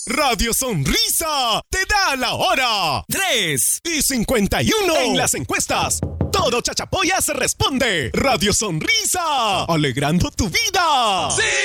Radio Sonrisa te da la hora. 3:51 en las encuestas. Todo Chachapoyas responde. Radio Sonrisa, alegrando tu vida. ¡Sí!